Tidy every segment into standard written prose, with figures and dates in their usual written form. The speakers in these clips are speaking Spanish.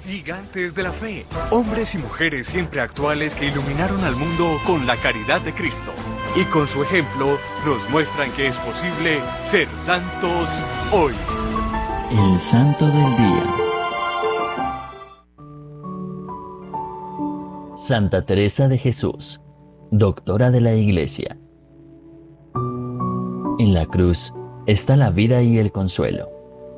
Gigantes de la fe, hombres y mujeres siempre actuales que iluminaron al mundo con la caridad de Cristo. Y con su ejemplo nos muestran que es posible ser santos hoy. El Santo del Día. Santa Teresa de Jesús, doctora de la Iglesia. En la cruz está la vida y el consuelo.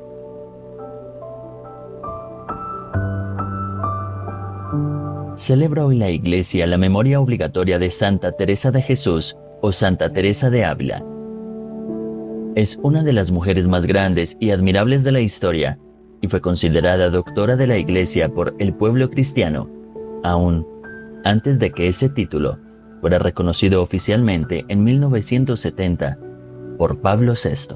Celebra hoy la Iglesia la memoria obligatoria de Santa Teresa de Jesús o Santa Teresa de Ávila. Es una de las mujeres más grandes y admirables de la historia y fue considerada doctora de la Iglesia por el pueblo cristiano, aún antes de que ese título fuera reconocido oficialmente en 1970 por Pablo VI.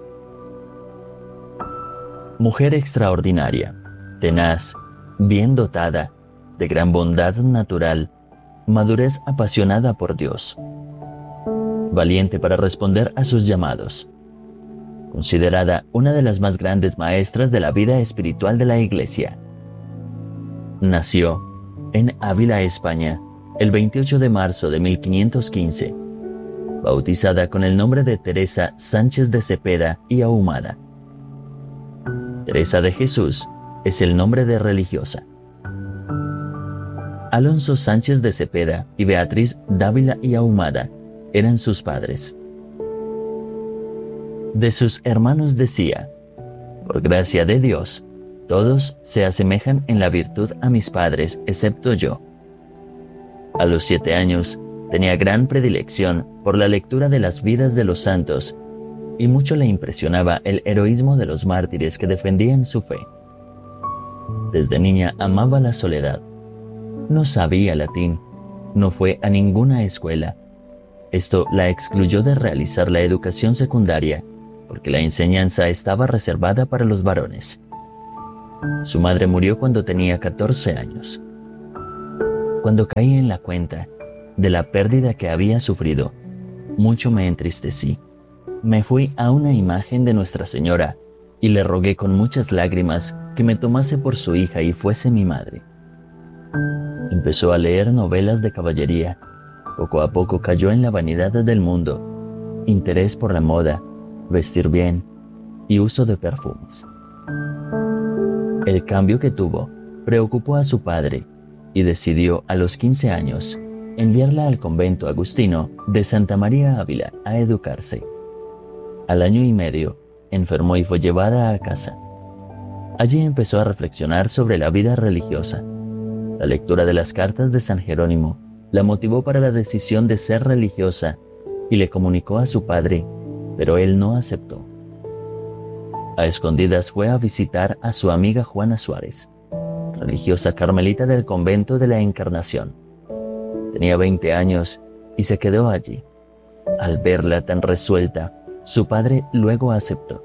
Mujer extraordinaria, tenaz, bien dotada, de gran bondad natural, madurez apasionada por Dios, valiente para responder a sus llamados, considerada una de las más grandes maestras de la vida espiritual de la Iglesia. Nació en Ávila, España, el 28 de marzo de 1515, bautizada con el nombre de Teresa Sánchez de Cepeda y Ahumada. Teresa de Jesús es el nombre de religiosa. Alonso Sánchez de Cepeda y Beatriz Dávila y Ahumada eran sus padres. De sus hermanos decía: por gracia de Dios, todos se asemejan en la virtud a mis padres, excepto yo. A los 7 años, tenía gran predilección por la lectura de las vidas de los santos y mucho le impresionaba el heroísmo de los mártires que defendían su fe. Desde niña amaba la soledad. No sabía latín, no fue a ninguna escuela. Esto la excluyó de realizar la educación secundaria, porque la enseñanza estaba reservada para los varones. Su madre murió cuando tenía 14 años. Cuando caí en la cuenta de la pérdida que había sufrido, mucho me entristecí. Me fui a una imagen de Nuestra Señora y le rogué con muchas lágrimas que me tomase por su hija y fuese mi madre. Empezó a leer novelas de caballería. Poco a poco cayó en la vanidad del mundo, interés por la moda, vestir bien y uso de perfumes. El cambio que tuvo preocupó a su padre y decidió a los 15 años enviarla al convento agustino de Santa María Ávila a educarse. Al año y medio, enfermó y fue llevada a casa. Allí empezó a reflexionar sobre la vida religiosa. La lectura de las cartas de San Jerónimo la motivó para la decisión de ser religiosa y le comunicó a su padre, pero él no aceptó. A escondidas fue a visitar a su amiga Juana Suárez, religiosa carmelita del convento de la Encarnación. Tenía 20 años y se quedó allí. Al verla tan resuelta, su padre luego aceptó.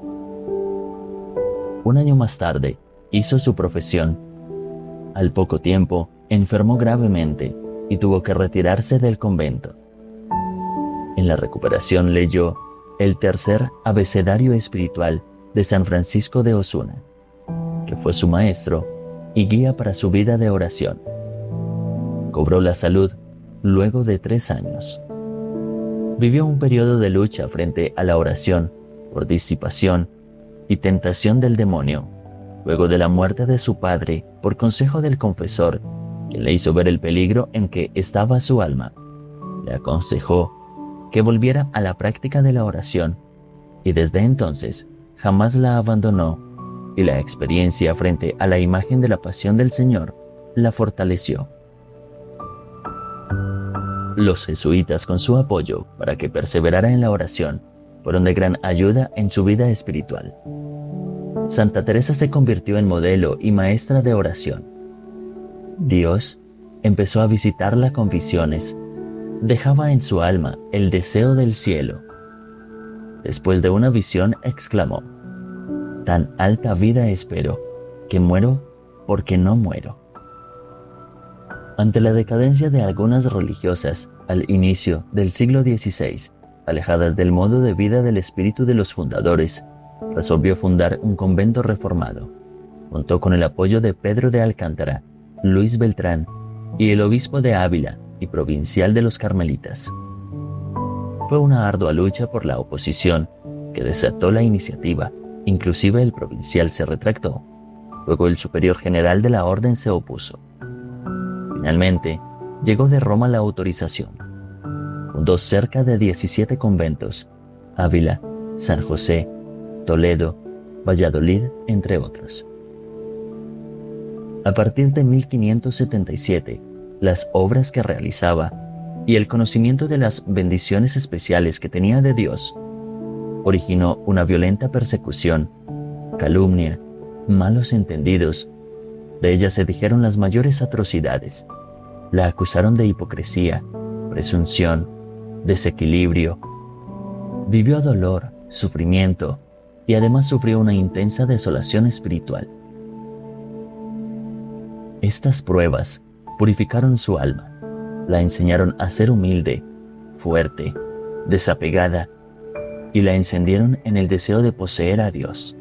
Un año más tarde, hizo su profesión. Al poco tiempo, enfermó gravemente y tuvo que retirarse del convento. En la recuperación leyó el tercer abecedario espiritual de San Francisco de Osuna, que fue su maestro y guía para su vida de oración. Cobró la salud luego de 3 años. Vivió un periodo de lucha frente a la oración por disipación y tentación del demonio, luego de la muerte de su padre por consejo del confesor, quien le hizo ver el peligro en que estaba su alma. Le aconsejó que volviera a la práctica de la oración y desde entonces jamás la abandonó, y la experiencia frente a la imagen de la pasión del Señor la fortaleció. Los jesuitas, con su apoyo para que perseverara en la oración, fueron de gran ayuda en su vida espiritual. Santa Teresa se convirtió en modelo y maestra de oración. Dios empezó a visitarla con visiones. Dejaba en su alma el deseo del cielo. Después de una visión exclamó: «Tan alta vida espero, que muero porque no muero». Ante la decadencia de algunas religiosas al inicio del siglo XVI, alejadas del modo de vida del espíritu de los fundadores, resolvió fundar un convento reformado. Contó con el apoyo de Pedro de Alcántara, Luis Beltrán y el obispo de Ávila y provincial de los Carmelitas. Fue una ardua lucha por la oposición que desató la iniciativa. Inclusive el provincial se retractó. Luego el superior general de la orden se opuso. Finalmente, llegó de Roma la autorización. Fundó cerca de 17 conventos: Ávila, San José, Toledo, Valladolid, entre otros. A partir de 1577, las obras que realizaba y el conocimiento de las bendiciones especiales que tenía de Dios originó una violenta persecución, calumnia, malos entendidos. De ella se dijeron las mayores atrocidades. La acusaron de hipocresía, presunción, desequilibrio. Vivió dolor, sufrimiento y además sufrió una intensa desolación espiritual. Estas pruebas purificaron su alma, la enseñaron a ser humilde, fuerte, desapegada y la encendieron en el deseo de poseer a Dios.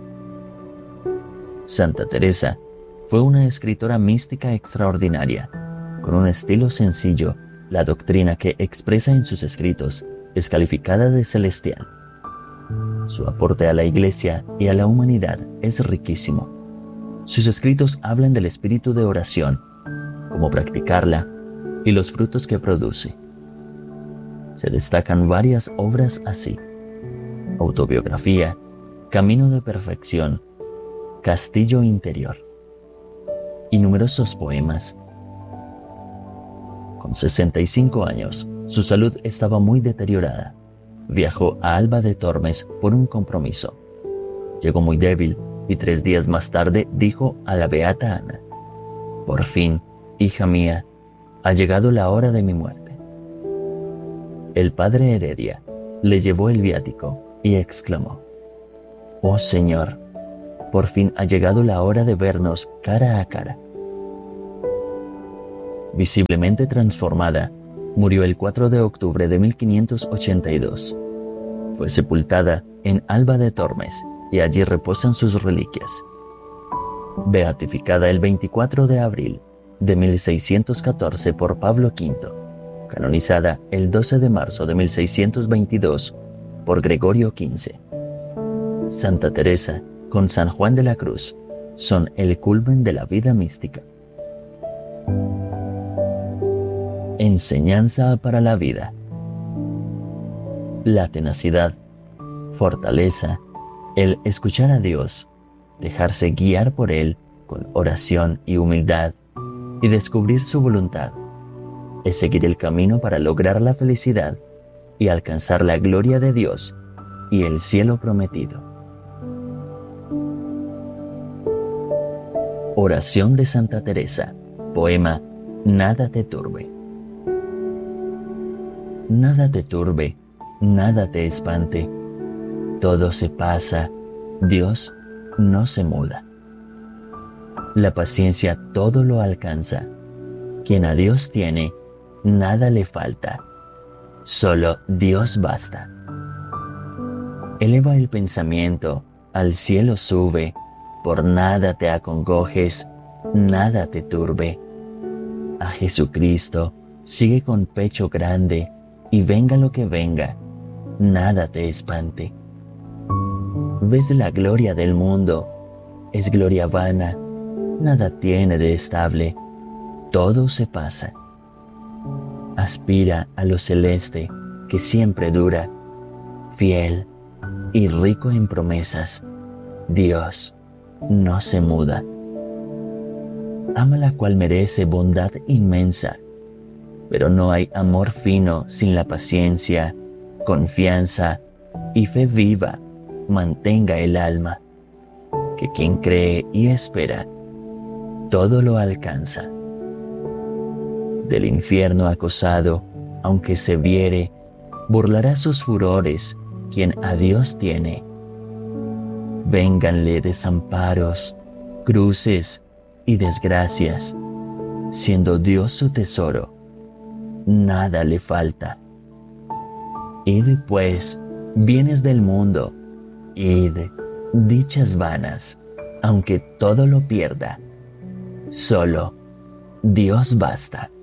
Santa Teresa fue una escritora mística extraordinaria, con un estilo sencillo. La doctrina que expresa en sus escritos es calificada de celestial. Su aporte a la Iglesia y a la humanidad es riquísimo. Sus escritos hablan del espíritu de oración, cómo practicarla y los frutos que produce. Se destacan varias obras así: Autobiografía, Camino de Perfección, Castillo Interior y numerosos poemas. Con 65 años, su salud estaba muy deteriorada. Viajó a Alba de Tormes por un compromiso. Llegó muy débil y 3 días más tarde dijo a la beata Ana: «Por fin, hija mía, ha llegado la hora de mi muerte». El padre Heredia le llevó el viático y exclamó: «Oh Señor, por fin ha llegado la hora de vernos cara a cara». Visiblemente transformada, murió el 4 de octubre de 1582. Fue sepultada en Alba de Tormes y allí reposan sus reliquias. Beatificada el 24 de abril de 1614 por Pablo V, canonizada el 12 de marzo de 1622 por Gregorio XV. Santa Teresa con San Juan de la Cruz son el culmen de la vida mística. Enseñanza para la vida. La tenacidad, fortaleza, el escuchar a Dios, dejarse guiar por Él con oración y humildad y descubrir su voluntad, es seguir el camino para lograr la felicidad y alcanzar la gloria de Dios y el cielo prometido. Oración de Santa Teresa. Poema Nada te turbe. Nada te turbe, nada te espante. Todo se pasa, Dios no se muda. La paciencia todo lo alcanza. Quien a Dios tiene, nada le falta. Solo Dios basta. Eleva el pensamiento, al cielo sube. Por nada te acongojes, nada te turbe. A Jesucristo sigue con pecho grande, y venga lo que venga, nada te espante. Ves la gloria del mundo, es gloria vana, nada tiene de estable, todo se pasa. Aspira a lo celeste que siempre dura, fiel y rico en promesas, Dios no se muda. Ama la cual merece bondad inmensa, pero no hay amor fino sin la paciencia, confianza y fe viva mantenga el alma, que quien cree y espera, todo lo alcanza. Del infierno acosado, aunque se viere, burlará sus furores quien a Dios tiene. Vénganle desamparos, cruces y desgracias, siendo Dios su tesoro, nada le falta. Id pues, bienes del mundo, id, dichas vanas, aunque todo lo pierda, solo Dios basta.